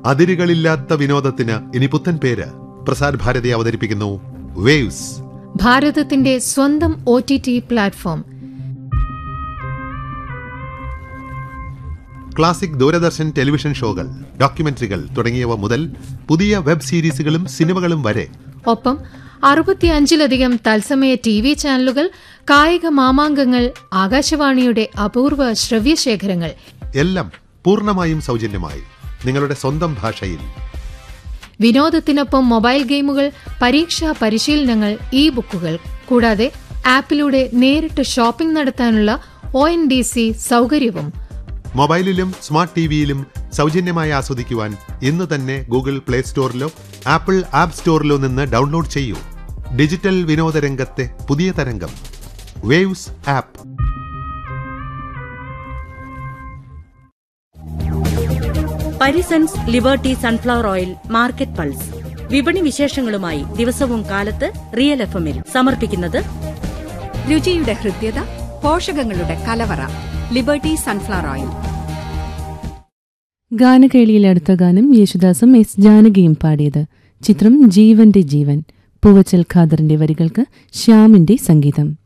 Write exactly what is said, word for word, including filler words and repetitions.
അതിരുകളില്ലാത്ത വിനോദത്തിന് ഇനി പുത്തൻ പേര്. പ്രസാർ ഭാരതി അവതരിപ്പിക്കുന്നു വേവ്സ്, ഭാരതത്തിന്റെ സ്വന്തം O T T platform. Classic Doordarshan television ഷോകൾ, ഡോക്യുമെന്ററികൾ തുടങ്ങിയവ മുതൽ പുതിയ വെബ് സീരീസുകളും സിനിമകളും വരെ. ഒപ്പം അറുപത്തിയഞ്ചിലധികം തത്സമയ ടി വി ചാനലുകൾ, കായിക മാമാങ്കങ്ങൾ, ആകാശവാണിയുടെ അപൂർവ ശ്രവ്യശേഖരങ്ങൾ എല്ലാം പൂർണ്ണമായും സൗജന്യമായി നിങ്ങളുടെ സ്വന്തം ഭാഷയിൽ. വിനോദത്തിനൊപ്പം മൊബൈൽ ഗെയിമുകൾ, പരീക്ഷാ പരിശീലനങ്ങൾ, ഇ ബുക്കുകൾ, കൂടാതെ ആപ്പിലൂടെ നേരിട്ട് ഷോപ്പിംഗ് നടത്താനുള്ള ഒ എൻ ഡി സി സൗകര്യവും. മൊബൈലിലും സ്മാർട്ട് ടിവിയിലും സൗജന്യമായി ആസ്വദിക്കുവാൻ ഇന്ന് തന്നെ ഗൂഗിൾ പ്ലേ സ്റ്റോറിലോ ആപ്പിൾ ആപ്പ് സ്റ്റോറിലോ നിന്ന് ഡൗൺലോഡ് ചെയ്യൂ. ഡിജിറ്റൽ വിനോദ രംഗത്തെ പുതിയ തരംഗം waves app. Parisons liberty sunflower oil market pulse. വിപണി വിശേഷങ്ങളുമായി ദിവസവും കാലത്ത് റിയൽ എഫ് എമ്മിൽ സമർപ്പിക്കുന്നത് രുചിയുടെ ഹൃദ്യത, പോഷകങ്ങളുടെ കലവറ, ലിബർട്ടി സൺഫ്ലവർ ഓയിൽ. ഗാനകേളിയിലെ അടുത്ത ഗാനം യേശുദാസും എസ് ജാനകിയും പാടിയത്. ചിത്രം ജീവന്റെ ജീവൻ. പൂവച്ചൽ ഖാദറിന്റെ വരികൾക്ക് ശ്യാമിന്റെ സംഗീതം.